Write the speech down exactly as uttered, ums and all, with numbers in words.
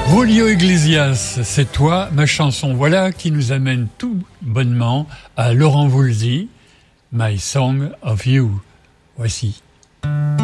Julio Iglesias, c'est toi, ma chanson. Voilà qui nous amène tout bonnement à Laurent Voulzy, My Song of You. Voici.